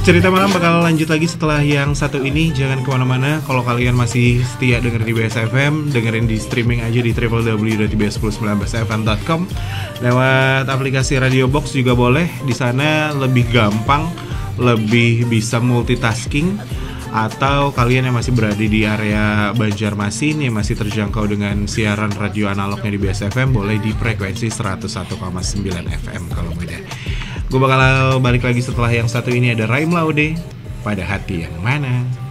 Cerita malam bakal lanjut lagi setelah yang satu ini. Jangan kemana-mana. Kalau kalian masih setia dengerin di BSFM, dengerin di streaming aja di www.ibs1019fm.com. Lewat aplikasi Radio Box juga boleh. Di sana lebih gampang, lebih bisa multitasking. Atau kalian yang masih berada di area Banjarmasin yang masih terjangkau dengan siaran radio analognya di BSFM, boleh di frekuensi 101,9 FM kalau mudah. Gue bakal balik lagi setelah yang satu ini. Ada Raim Laude, Pada Hati Yang Mana.